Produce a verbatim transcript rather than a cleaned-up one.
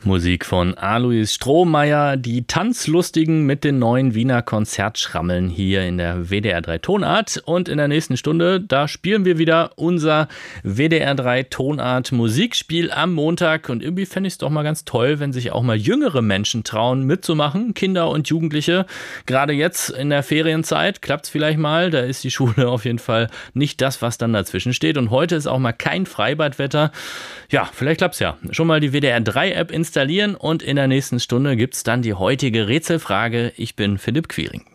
Musik von Alois Strohmeier, die Tanzlustigen mit den neuen Wiener Konzertschrammeln hier in der W D R drei Tonart. Und in der nächsten Stunde, da spielen wir wieder unser W D R drei Tonart Musikspiel am Montag. Und irgendwie fände ich es doch mal ganz toll, wenn sich auch mal jüngere Menschen trauen mitzumachen, Kinder und Jugendliche. Gerade jetzt in der Ferienzeit klappt es vielleicht mal, da ist die Schule auf jeden Fall nicht das, was dann dazwischen steht. Und heute ist auch mal kein Freibadwetter. Ja, vielleicht klappt es ja. Schon mal die W D R drei App installieren und in der nächsten Stunde gibt es dann die heutige Rätselfrage. Ich bin Philipp Quiring.